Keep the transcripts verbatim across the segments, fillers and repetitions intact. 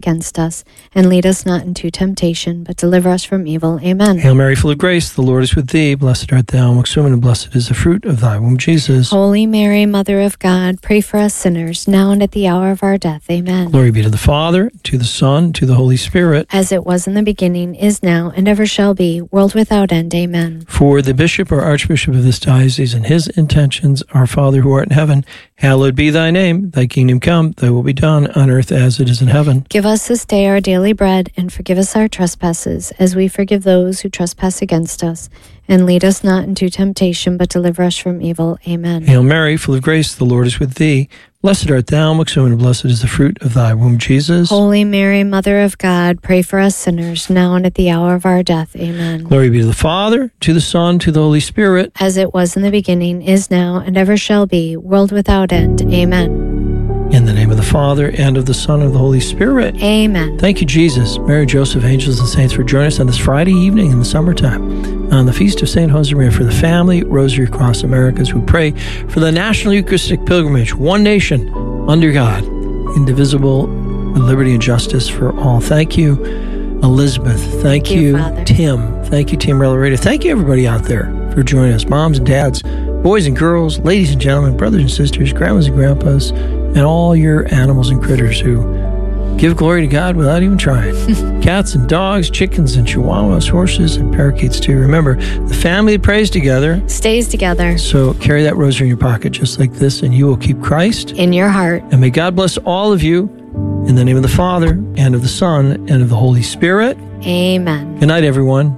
against us, and lead us not into temptation, but deliver us from evil. Amen. Hail Mary, full of grace, the Lord is with thee. Blessed art thou amongst women, and blessed is the fruit of thy womb, Jesus. Holy Mary, Mother of God, pray for us sinners, now and at the hour of our death. Amen. Glory be to the Father, to the Son, to the Holy Spirit. As it was in the beginning, is now, and ever shall be, world without end. Amen. For the bishop or archbishop of this diocese and his intentions, our Father who art in heaven, hallowed be thy name. Thy kingdom come, thy will be done on earth as it is in heaven. Give us this day our daily bread, and forgive us our trespasses, as we forgive those who trespass against us. And lead us not into temptation, but deliver us from evil. Amen. Hail Mary, full of grace, the Lord is with thee. Blessed art thou amongst women, and blessed is the fruit of thy womb, Jesus. Holy Mary, Mother of God, pray for us sinners, now and at the hour of our death. Amen. Glory be to the Father, to the Son, to the Holy Spirit. As it was in the beginning, is now, and ever shall be, world without end. Amen. In the name of the Father, and of the Son, and of the Holy Spirit. Amen. Thank you, Jesus. Mary, Joseph, angels, and saints for joining us on this Friday evening in the summertime on the Feast of Saint Josemaria, for the family, Rosary Across Americas. We pray for the National Eucharistic Pilgrimage, one nation, under God, indivisible, with liberty and justice for all. Thank you, Elizabeth. Thank, Thank you, you Father. Tim. Thank you, Team Relevant Radio. Thank you, everybody out there, for joining us. Moms and dads, boys and girls, ladies and gentlemen, brothers and sisters, grandmas and grandpas, and all your animals and critters who give glory to God without even trying. Cats and dogs, chickens and chihuahuas, horses and parakeets too. Remember, the family that prays together Stays together so carry that rosary in your pocket just like this, and you will keep Christ in your heart. And may God bless all of you in the name of the Father, and of the Son, and of the Holy Spirit. Amen. Good night, everyone.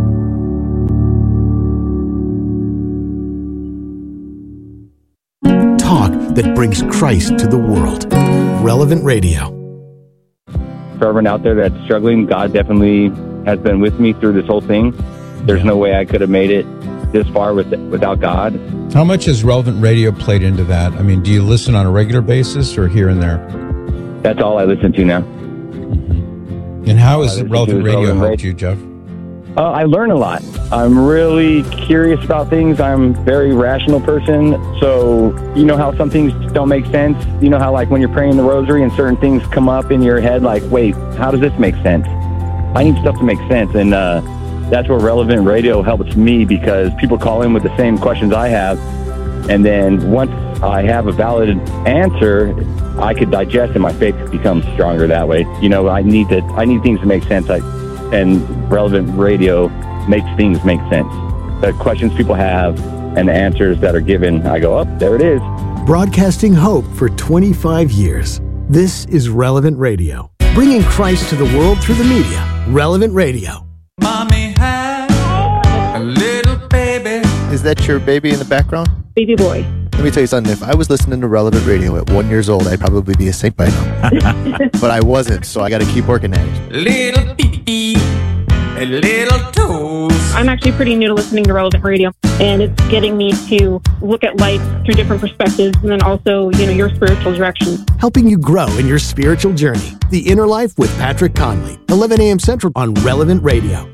Talk that brings Christ to the world. Relevant Radio. For everyone out there that's struggling, God definitely has been with me through this whole thing. There's no way I could have made it this far with, without God. How much has Relevant Radio played into that? I mean, do you listen on a regular basis or here and there? That's all I listen to now. Mm-hmm. And how has Relevant Radio Relevant helped Radio. you, Jeff? Uh, I learn a lot. I'm really curious about things. I'm a very rational person. So, you know how some things don't make sense? You know how, like, when you're praying the rosary and certain things come up in your head, like, wait, how does this make sense? I need stuff to make sense. And uh, that's where Relevant Radio helps me, because people call in with the same questions I have. And then once I have a valid answer, I could digest, and my faith becomes stronger that way. You know, I need to, I need things to make sense. I, and Relevant Radio makes things make sense. The questions people have and the answers that are given, I go, oh, there it is. Broadcasting hope for twenty-five years. This is Relevant Radio. Bringing Christ to the world through the media. Relevant Radio. Mommy had a little baby. Is that your baby in the background? Baby boy. Let me tell you something. If I was listening to Relevant Radio at one years old, I'd probably be a saint by now. But I wasn't, so I got to keep working at it. Little pee-pee, a little toes. I'm actually pretty new to listening to Relevant Radio, and it's getting me to look at life through different perspectives, and then also, you know, your spiritual direction. Helping you grow in your spiritual journey. The Inner Life with Patrick Conley. eleven a.m. Central on Relevant Radio.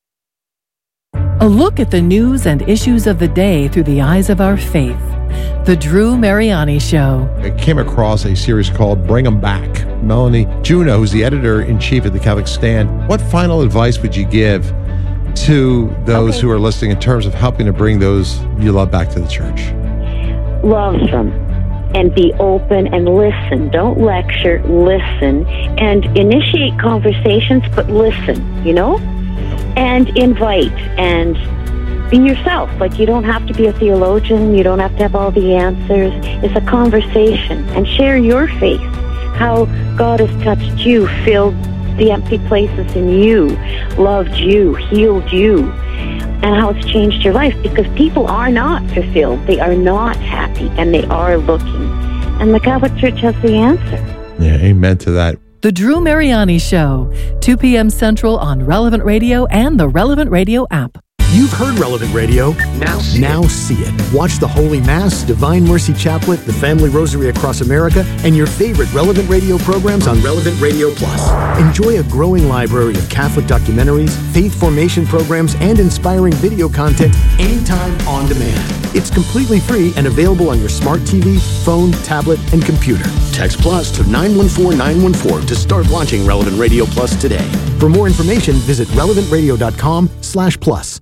A look at the news and issues of the day through the eyes of our faith. The Drew Mariani Show. I came across a series called Bring 'em Back. Melanie Juneau, who's the editor-in-chief of the Catholic Stand, what final advice would you give to those okay. who are listening in terms of helping to bring those you love back to the church? Love them and be open and listen. Don't lecture, listen, and initiate conversations, but listen, you know? And invite and be yourself. Like, you don't have to be a theologian. You don't have to have all the answers. It's a conversation. And share your faith, how God has touched you, filled the empty places in you, loved you, healed you, and how it's changed your life. Because people are not fulfilled. They are not happy, and they are looking. And the Catholic Church has the answer. Yeah, amen to that. The Drew Mariani Show, two p.m. Central on Relevant Radio and the Relevant Radio app. You've heard Relevant Radio. Now see, now it. see it. Watch the Holy Mass, Divine Mercy Chaplet, the Family Rosary Across America, and your favorite Relevant Radio programs on Relevant Radio Plus. Enjoy a growing library of Catholic documentaries, faith formation programs, and inspiring video content anytime on demand. It's completely free and available on your smart T V, phone, tablet, and computer. Text Plus to nine one four nine one four to start watching Relevant Radio Plus today. For more information, visit relevant radio dot com slash plus.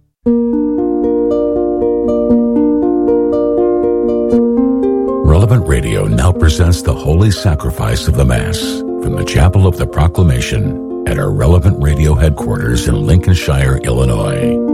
Relevant Radio now presents the Holy Sacrifice of the Mass from the Chapel of the Proclamation at our Relevant Radio headquarters in Lincolnshire, Illinois.